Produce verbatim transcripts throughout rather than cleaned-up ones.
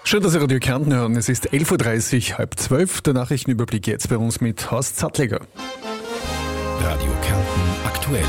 Schön, dass Sie Radio Kärnten hören. Es ist elf Uhr dreißig, halb zwölf. Der Nachrichtenüberblick jetzt bei uns mit Horst Sattleger. Radio Kärnten aktuell.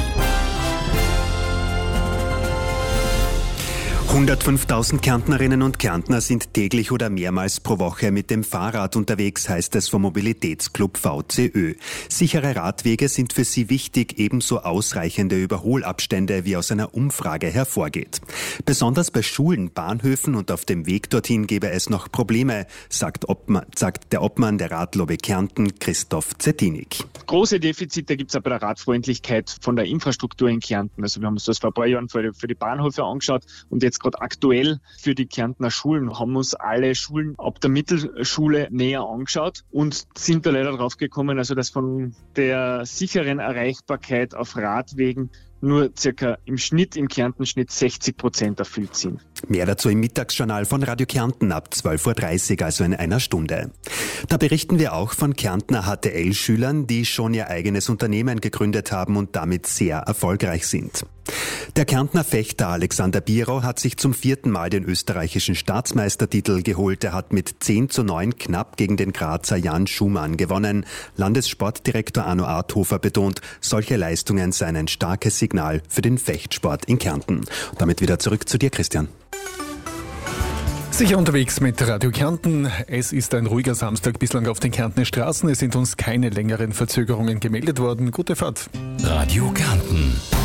hundertfünftausend Kärntnerinnen und Kärntner sind täglich oder mehrmals pro Woche mit dem Fahrrad unterwegs, heißt es vom Mobilitätsclub V C Ö. Sichere Radwege sind für sie wichtig, ebenso ausreichende Überholabstände, wie aus einer Umfrage hervorgeht. Besonders bei Schulen, Bahnhöfen und auf dem Weg dorthin gebe es noch Probleme, sagt, Obmann, sagt der Obmann der Radlobby Kärnten, Christoph Zettinik. Große Defizite gibt es auch bei der Radfreundlichkeit von der Infrastruktur in Kärnten. Also wir haben uns das vor ein paar Jahren für die, für die Bahnhöfe angeschaut und jetzt gerade aktuell für die Kärntner Schulen haben uns alle Schulen ab der Mittelschule näher angeschaut und sind da leider drauf gekommen, also dass von der sicheren Erreichbarkeit auf Radwegen nur circa im Schnitt, im Kärnten-Schnitt sechzig Prozent erfüllt sind. Mehr dazu im Mittagsjournal von Radio Kärnten ab zwölf Uhr dreißig, also in einer Stunde. Da berichten wir auch von Kärntner H T L-Schülern, die schon ihr eigenes Unternehmen gegründet haben und damit sehr erfolgreich sind. Der Kärntner Fechter Alexander Bierow hat sich zum vierten Mal den österreichischen Staatsmeistertitel geholt. Er hat mit zehn zu neun knapp gegen den Grazer Jan Schumann gewonnen. Landessportdirektor Arno Arthofer betont, solche Leistungen seien ein starkes Signal für den Fechtsport in Kärnten. Und damit wieder zurück zu dir, Christian. Sicher unterwegs mit Radio Kärnten. Es ist ein ruhiger Samstag bislang auf den Kärntner Straßen. Es sind uns keine längeren Verzögerungen gemeldet worden. Gute Fahrt. Radio Kärnten.